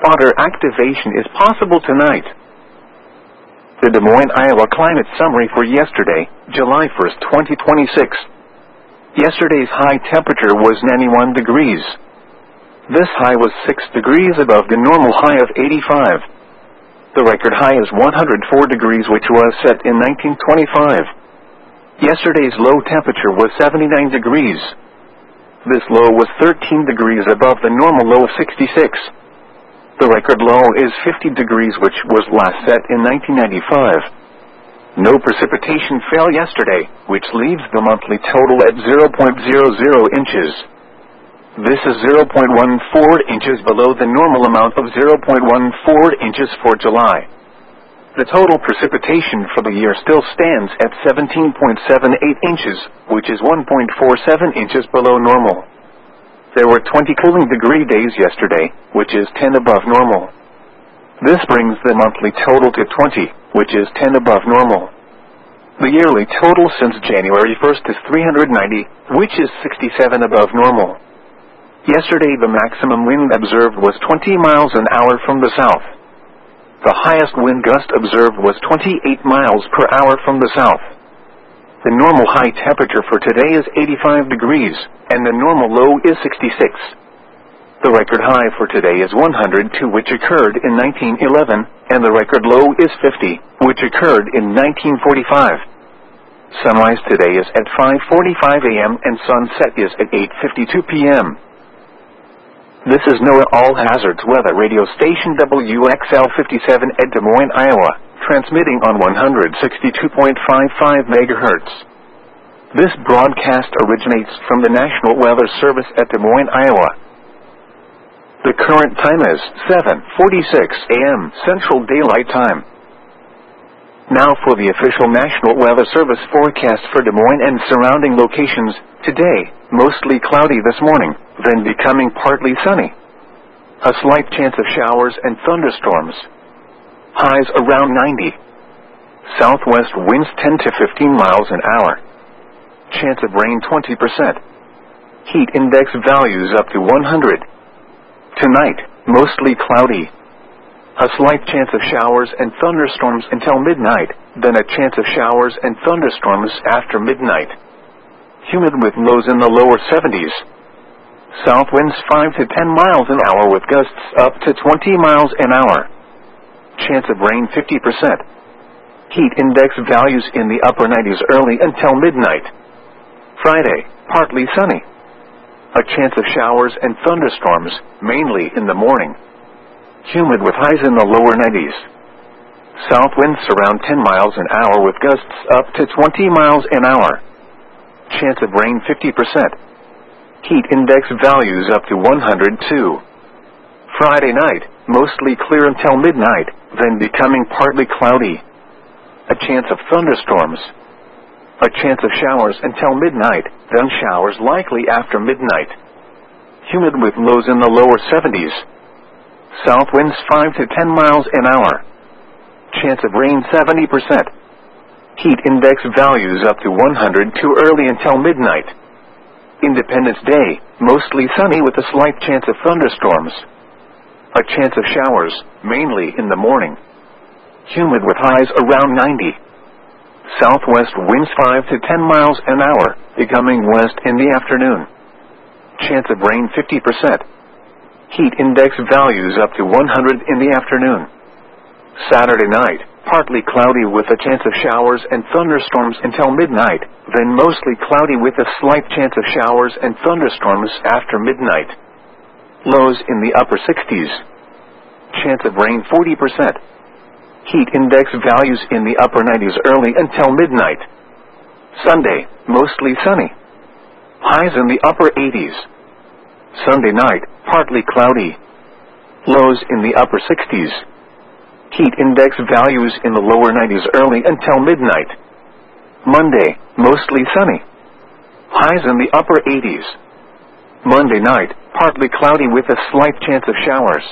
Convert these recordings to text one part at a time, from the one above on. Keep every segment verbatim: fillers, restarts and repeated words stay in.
spotter activation is possible tonight. The Des Moines, Iowa climate summary for yesterday, July first, twenty twenty-six. Yesterday's high temperature was ninety-one degrees. This high was six degrees above the normal high of eighty-five. The record high is one hundred four degrees, which was set in nineteen twenty-five. Yesterday's low temperature was seventy-nine degrees. This low was thirteen degrees above the normal low of sixty-six. The record low is fifty degrees, which was last set in nineteen ninety-five. No precipitation fell yesterday, which leaves the monthly total at zero point zero zero inches. This is zero point one four inches below the normal amount of zero point one four inches for July. The total precipitation for the year still stands at seventeen point seven eight inches, which is one point four seven inches below normal. There were twenty cooling degree days yesterday, which is ten above normal. This brings the monthly total to twenty, which is ten above normal. The yearly total since January first is three hundred ninety, which is sixty-seven above normal. Yesterday the maximum wind observed was twenty miles an hour from the south. The highest wind gust observed was twenty-eight miles per hour from the south. The normal high temperature for today is eighty-five degrees, and the normal low is sixty-six. The record high for today is one hundred two, which occurred in nineteen eleven, and the record low is fifty, which occurred in nineteen forty-five. Sunrise today is at five forty-five a m and sunset is at eight fifty-two p m This is NOAA All Hazards Weather Radio Station W X L fifty-seven at Des Moines, Iowa, transmitting on one hundred sixty-two point five five megahertz. This broadcast originates from the National Weather Service at Des Moines, Iowa. The current time is seven forty-six a m Central Daylight Time. Now for the official National Weather Service forecast for Des Moines and surrounding locations. Today, mostly cloudy this morning, then becoming partly sunny. A slight chance of showers and thunderstorms. Highs around ninety. Southwest winds ten to fifteen miles an hour. Chance of rain twenty percent. Heat index values up to one hundred. Tonight, mostly cloudy. A slight chance of showers and thunderstorms until midnight, then a chance of showers and thunderstorms after midnight. Humid with lows in the lower seventies. South winds five to ten miles an hour with gusts up to twenty miles an hour. Chance of rain fifty percent. Heat index values in the upper nineties early until midnight. Friday, partly sunny. A chance of showers and thunderstorms, mainly in the morning. Humid with highs in the lower nineties. South winds around ten miles an hour with gusts up to twenty miles an hour. Chance of rain fifty percent. Heat index values up to one hundred two. Friday night, mostly clear until midnight, then becoming partly cloudy. A chance of thunderstorms. A chance of showers until midnight, then showers likely after midnight. Humid with lows in the lower seventies. South winds five to ten miles an hour. Chance of rain seventy percent. Heat index values up to one hundred two early until midnight. Independence Day, mostly sunny with a slight chance of thunderstorms. A chance of showers, mainly in the morning. Humid with highs around ninety. Southwest winds five to ten miles an hour, becoming west in the afternoon. Chance of rain fifty percent. Heat index values up to one hundred in the afternoon. Saturday night, partly cloudy with a chance of showers and thunderstorms until midnight, then mostly cloudy with a slight chance of showers and thunderstorms after midnight. Lows in the upper sixties. Chance of rain forty percent. Heat index values in the upper nineties early until midnight. Sunday, mostly sunny. Highs in the upper eighties. Sunday night, partly cloudy. Lows in the upper sixties. Heat index values in the lower nineties early until midnight. Monday, mostly sunny. Highs in the upper eighties. Monday night, partly cloudy with a slight chance of showers.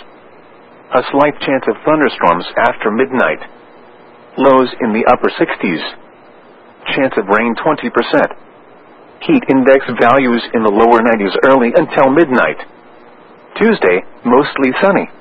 A slight chance of thunderstorms after midnight. Lows in the upper sixties. Chance of rain twenty percent. Heat index values in the lower nineties early until midnight. Tuesday, mostly sunny.